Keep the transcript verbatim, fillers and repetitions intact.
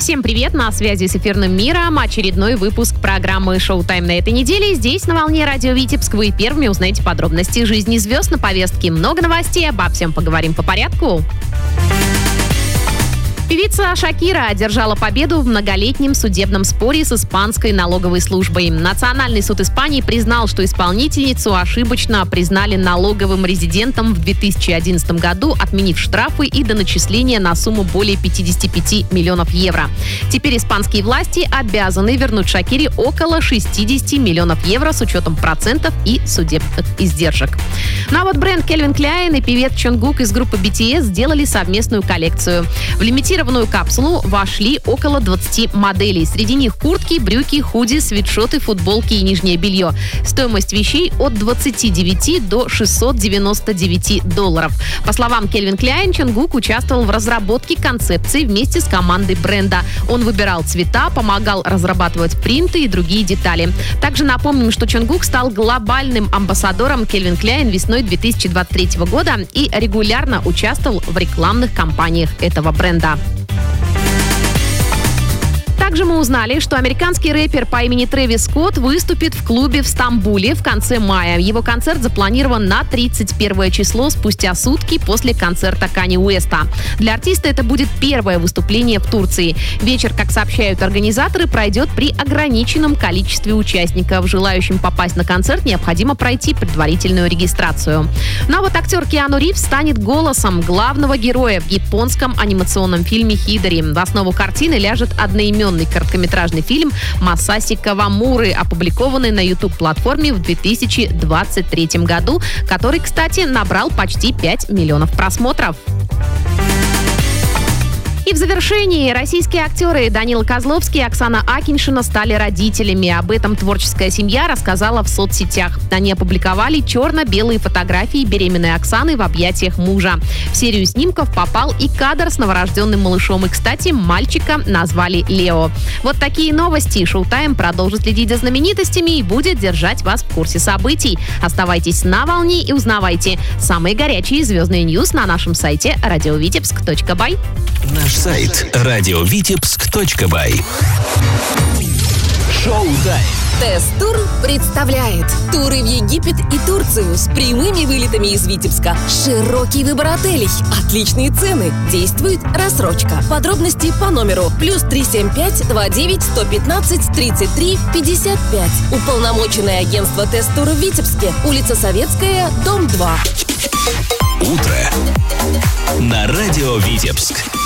Всем привет, на связи с эфирным миром очередной выпуск программы «Шоу-тайм» на этой неделе. Здесь, на волне радио Витебск, вы первыми узнаете подробности жизни звезд на повестке. Много новостей, обо всем поговорим по порядку. Певица Шакира одержала победу в многолетнем судебном споре с испанской налоговой службой. Национальный суд Испании признал, что исполнительницу ошибочно признали налоговым резидентом в две тысячи одиннадцатом году, отменив штрафы и доначисления на сумму более пятьдесят пять миллионов евро. Теперь испанские власти обязаны вернуть Шакире около шестьдесят миллионов евро с учетом процентов и судебных издержек. Ну а вот бренд Calvin Klein и певец Чонгук из группы би ти эс сделали совместную коллекцию. В лимитированном В лимитированную капсулу вошли около двадцати моделей. Среди них куртки, брюки, худи, свитшоты, футболки и нижнее белье. Стоимость вещей от двадцати девяти до шестисот девяноста девяти долларов. По словам Calvin Klein, Чонгук участвовал в разработке концепции вместе с командой бренда. Он выбирал цвета, помогал разрабатывать принты и другие детали. Также напомним, что Чонгук стал глобальным амбассадором Calvin Klein весной две тысячи двадцать третьего года и регулярно участвовал в рекламных кампаниях этого бренда. Также мы узнали, что американский рэпер по имени Трэвис Скотт выступит в клубе в Стамбуле в конце мая. Его концерт запланирован на тридцать первое число, спустя сутки после концерта Канье Уэста. Для артиста это будет первое выступление в Турции. Вечер, как сообщают организаторы, пройдет при ограниченном количестве участников. Желающим попасть на концерт необходимо пройти предварительную регистрацию. Ну а вот актер Киану Ривз станет голосом главного героя в японском анимационном фильме «Хидори». В основу картины ляжет одноименный короткометражный фильм Масаси Кавамуры, опубликованный на YouTube-платформе в две тысячи двадцать третьем году, который, кстати, набрал почти пять миллионов просмотров. И в завершении российские актеры Данила Козловский и Оксана Акиньшина стали родителями. Об этом творческая семья рассказала в соцсетях. Они опубликовали черно-белые фотографии беременной Оксаны в объятиях мужа. В серию снимков попал и кадр с новорожденным малышом. И, кстати, мальчика назвали Лео. Вот такие новости. Шоу-тайм продолжит следить за знаменитостями и будет держать вас в курсе событий. Оставайтесь на волне и узнавайте самые горячие звездные ньюс на нашем сайте радиовитебск точка бай. Наш сайт радиовитебск точка бай. Шоу-тайм. Тест-тур представляет туры в Египет и Турцию с прямыми вылетами из Витебска. Широкий выбор отелей, отличные цены, действует рассрочка. Подробности по номеру плюс три семь пять два девять сто пятнадцать тридцать три пятьдесят пять. Уполномоченное агентство Тест-тур в Витебске. Улица Советская, дом два. Утро на радио Витебск.